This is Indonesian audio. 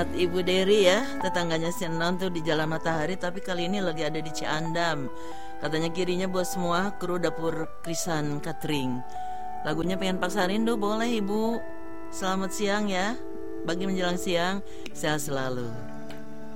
buat Ibu Dery ya, tetangganya si Non tuh di Jalan Matahari, tapi kali ini lagi ada di Ciandam. Katanya kirinya buat semua kru dapur Krisan Catering. Lagunya pengen paksa rindu, boleh Ibu. Selamat siang ya. Bagi menjelang siang, sehat selalu.